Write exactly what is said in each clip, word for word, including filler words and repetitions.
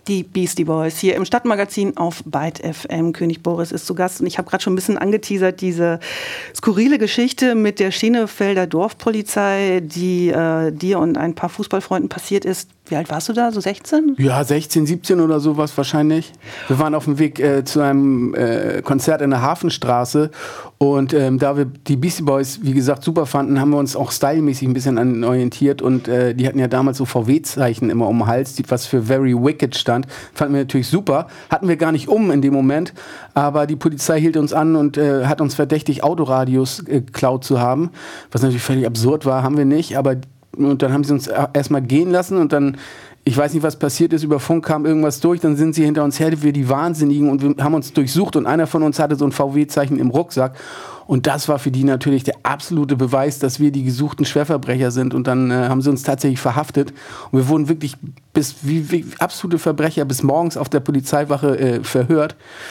Die Beastie Boys hier im Stadtmagazin auf Byte F M. König Boris ist zu Gast und ich habe gerade schon ein bisschen angeteasert, diese skurrile Geschichte mit der Schenefelder Dorfpolizei, die äh, dir und ein paar Fußballfreunden passiert ist. Wie alt warst du da? So sechzehn? Ja, sechzehn, siebzehn oder sowas wahrscheinlich. Wir waren auf dem Weg äh, zu einem äh, Konzert in der Hafenstraße und ähm, da wir die Beastie Boys, wie gesagt, super fanden, haben wir uns auch stylmäßig ein bisschen an orientiert und äh, die hatten ja damals so V W-Zeichen immer um den Hals, was für Very Wicked stand. Fanden wir natürlich super. Hatten wir gar nicht um in dem Moment, aber die Polizei hielt uns an und äh, hat uns verdächtigt, Autoradios äh, geklaut zu haben, was natürlich völlig absurd war, haben wir nicht, aber und dann haben sie uns erstmal gehen lassen und dann, ich weiß nicht, was passiert ist, über Funk kam irgendwas durch, dann sind sie hinter uns her, wir die Wahnsinnigen und wir haben uns durchsucht und einer von uns hatte so ein V W-Zeichen im Rucksack und das war für die natürlich der absolute Beweis, dass wir die gesuchten Schwerverbrecher sind und dann äh, haben sie uns tatsächlich verhaftet und wir wurden wirklich bis wie, wie absolute Verbrecher bis morgens auf der Polizeiwache äh, verhört.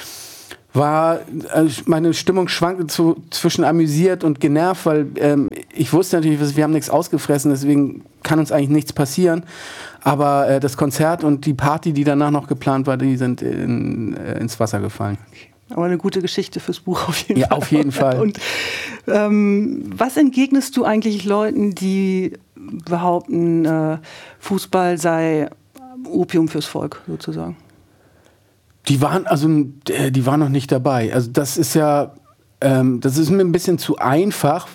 War, also meine Stimmung schwankte zu, zwischen amüsiert und genervt, weil ähm, ich wusste natürlich, wir haben nichts ausgefressen, deswegen kann uns eigentlich nichts passieren. Aber äh, das Konzert und die Party, die danach noch geplant war, die sind in, äh, ins Wasser gefallen. Aber eine gute Geschichte fürs Buch auf jeden ja, Fall. Ja, auf jeden Fall. Und ähm, was entgegnest du eigentlich Leuten, die behaupten, äh, Fußball sei Opium fürs Volk, sozusagen? Die waren also, die waren noch nicht dabei. Also das ist ja, ähm, das ist mir ein bisschen zu einfach.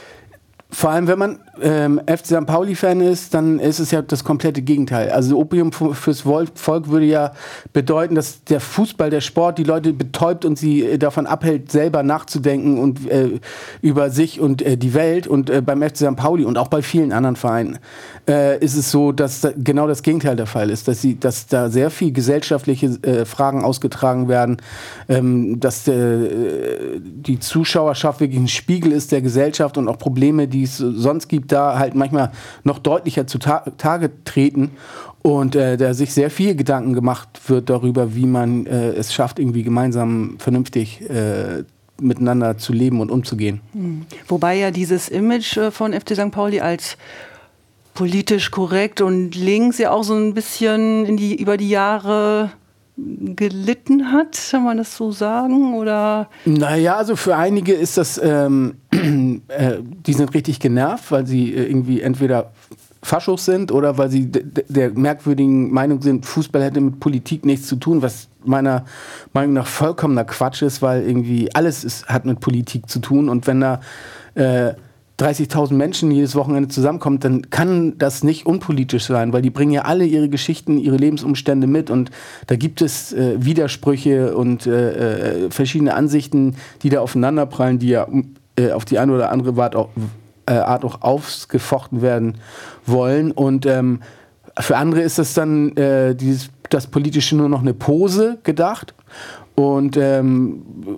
Vor allem, wenn man ähm, F C Sankt Pauli-Fan ist, dann ist es ja das komplette Gegenteil. Also Opium fürs Volk würde ja bedeuten, dass der Fußball, der Sport, die Leute betäubt und sie davon abhält, selber nachzudenken und äh, über sich und äh, die Welt. Und äh, beim F C Sankt Pauli und auch bei vielen anderen Vereinen äh, ist es so, dass da genau das Gegenteil der Fall ist. Dass, sie, dass da sehr viel gesellschaftliche äh, Fragen ausgetragen werden, ähm, dass äh, die Zuschauerschaft wirklich ein Spiegel ist der Gesellschaft und auch Probleme, die es sonst gibt, da halt manchmal noch deutlicher zutage treten und äh, da sich sehr viel Gedanken gemacht wird darüber, wie man äh, es schafft, irgendwie gemeinsam vernünftig äh, miteinander zu leben und umzugehen. Mhm. Wobei ja dieses Image äh, von F C Sankt Pauli als politisch korrekt und links ja auch so ein bisschen in die, über die Jahre gelitten hat, kann man das so sagen? Oder? Naja, also für einige ist das, ähm, äh, die sind richtig genervt, weil sie äh, irgendwie entweder Faschos sind oder weil sie d- der merkwürdigen Meinung sind, Fußball hätte mit Politik nichts zu tun, was meiner Meinung nach vollkommener Quatsch ist, weil irgendwie alles ist, hat mit Politik zu tun und wenn da äh, dreißigtausend Menschen jedes Wochenende zusammenkommen, dann kann das nicht unpolitisch sein, weil die bringen ja alle ihre Geschichten, ihre Lebensumstände mit und da gibt es äh, Widersprüche und äh, äh, verschiedene Ansichten, die da aufeinanderprallen, die ja äh, auf die eine oder andere Art auch, äh, Art auch ausgefochten werden wollen und ähm, für andere ist das dann äh, dieses, das Politische nur noch eine Pose gedacht und ähm,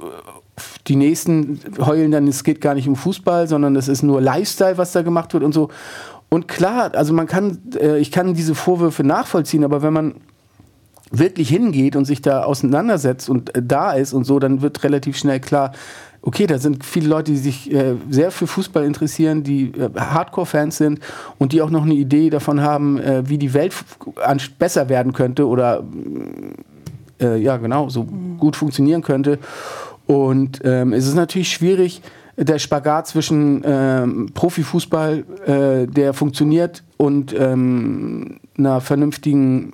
die Nächsten heulen dann, es geht gar nicht um Fußball, sondern es ist nur Lifestyle, was da gemacht wird und so. Und klar, also man kann, äh, ich kann diese Vorwürfe nachvollziehen, aber wenn man wirklich hingeht und sich da auseinandersetzt und äh, da ist und so, dann wird relativ schnell klar, okay, da sind viele Leute, die sich äh, sehr für Fußball interessieren, die äh, Hardcore-Fans sind und die auch noch eine Idee davon haben, äh, wie die Welt f- besser werden könnte oder äh, ja genau, so mhm. gut funktionieren könnte. Und ähm, es ist natürlich schwierig, der Spagat zwischen ähm, Profifußball, äh, der funktioniert, und ähm, einer vernünftigen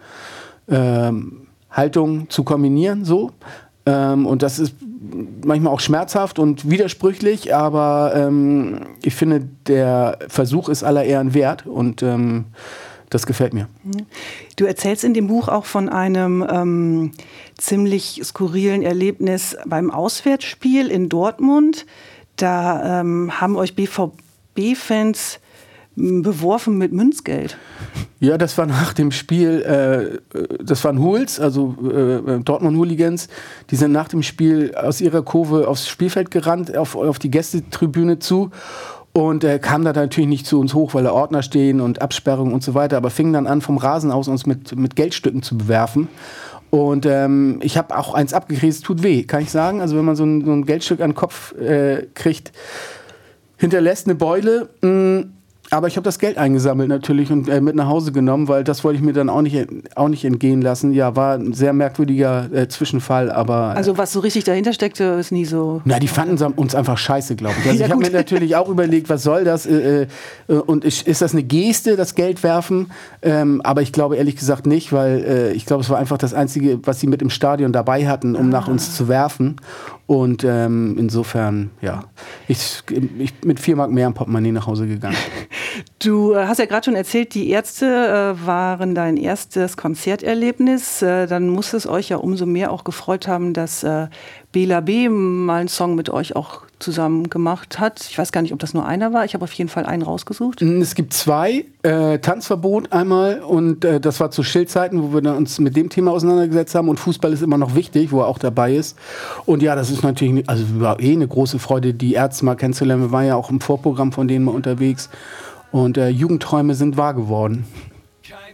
ähm, Haltung zu kombinieren. So. Ähm, und das ist manchmal auch schmerzhaft und widersprüchlich, aber ähm, ich finde, der Versuch ist aller Ehren wert und ähm, das gefällt mir. Du erzählst in dem Buch auch von einem ähm, ziemlich skurrilen Erlebnis beim Auswärtsspiel in Dortmund. Da ähm, haben euch B V B-Fans beworfen mit Münzgeld. Ja, das war nach dem Spiel, äh, das waren Hools, also äh, Dortmund-Hooligans, die sind nach dem Spiel aus ihrer Kurve aufs Spielfeld gerannt, auf, auf die Gästetribüne zu. Und äh, kam da natürlich nicht zu uns hoch, weil da Ordner stehen und Absperrungen und so weiter, aber fingen dann an, vom Rasen aus uns mit, mit Geldstücken zu bewerfen. Und ähm, ich habe auch eins abgekriegt, es tut weh, kann ich sagen. Also wenn man so ein, so ein Geldstück an den Kopf äh, kriegt, hinterlässt eine Beule. Mh, Aber ich habe das Geld eingesammelt natürlich und äh, mit nach Hause genommen, weil das wollte ich mir dann auch nicht, auch nicht entgehen lassen. Ja, war ein sehr merkwürdiger äh, Zwischenfall, aber... Äh, also was so richtig dahinter steckte, ist nie so... Na, die fanden uns einfach scheiße, glaube ich. Also ja, ich habe mir natürlich auch überlegt, was soll das? Äh, äh, und ich, ist das eine Geste, das Geld werfen? Ähm, aber ich glaube ehrlich gesagt nicht, weil äh, ich glaube, es war einfach das Einzige, was sie mit im Stadion dabei hatten, um ah. nach uns zu werfen. Und ähm, insofern, ja, ich, ich mit vier Mark mehr im Portemonnaie nach Hause gegangen. Du hast ja gerade schon erzählt, die Ärzte äh, waren dein erstes Konzerterlebnis. Äh, dann muss es euch ja umso mehr auch gefreut haben, dass äh, Bela B. mal einen Song mit euch auch zusammen gemacht hat. Ich weiß gar nicht, ob das nur einer war. Ich habe auf jeden Fall einen rausgesucht. Es gibt zwei. Äh, Tanzverbot einmal und äh, das war zu Schildzeiten, wo wir dann uns mit dem Thema auseinandergesetzt haben. Und Fußball ist immer noch wichtig, wo er auch dabei ist. Und ja, das ist natürlich, also war eh eine große Freude, die Ärzte mal kennenzulernen. Wir waren ja auch im Vorprogramm von denen mal unterwegs. Und äh, Jugendträume sind wahr geworden. Kein